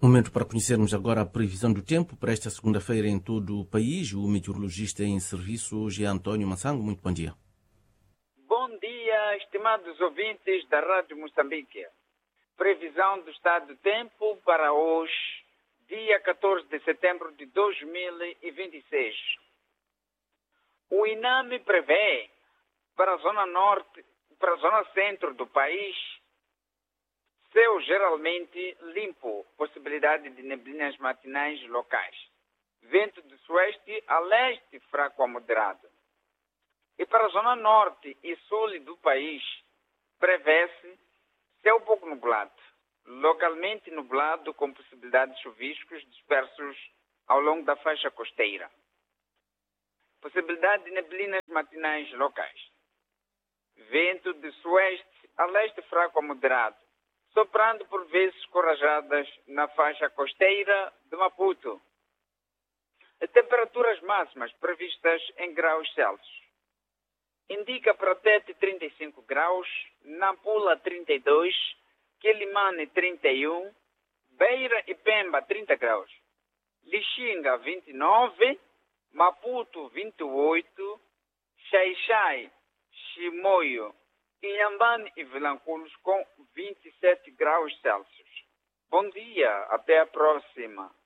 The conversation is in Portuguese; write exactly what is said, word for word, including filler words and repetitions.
Momento para conhecermos agora a previsão do tempo para esta segunda-feira em todo o país. O meteorologista em serviço hoje é Antônio Massango. Muito bom dia. Bom dia, estimados ouvintes da Rádio Moçambique. Previsão do estado do tempo para hoje, dia catorze de setembro de dois mil e vinte e seis. O INAME prevê para a zona norte, para a zona centro do país, céu geralmente limpo, possibilidade de neblinas matinais locais. Vento de sueste a leste fraco a moderado. E para a zona norte e sul do país, prevê-se céu pouco nublado, localmente nublado com possibilidade de chuviscos dispersos ao longo da faixa costeira. Possibilidade de neblinas matinais locais. Vento de sueste a leste fraco a moderado, soprando por vezes corajadas na faixa costeira de Maputo. Temperaturas máximas previstas em graus Celsius. Indica para Tete trinta e cinco graus, Nampula trinta e dois, Quelimane trinta e um, Beira e Pemba trinta graus, Lixinga vinte e nove, Maputo vinte e oito, Xai-Xai, Chimoio, Inhambane e Vilanculos com vinte e sete graus Celsius. Bom dia, até a próxima.